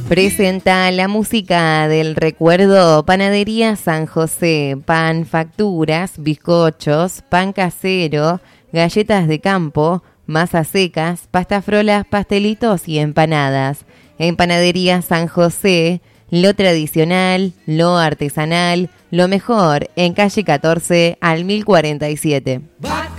Presenta la música del recuerdo Panadería San José, pan, facturas, bizcochos, pan casero, galletas de campo, masas secas, pastas frolas, pastelitos y empanadas. En Panadería San José, lo tradicional, lo artesanal, lo mejor, en calle 14 al 1047.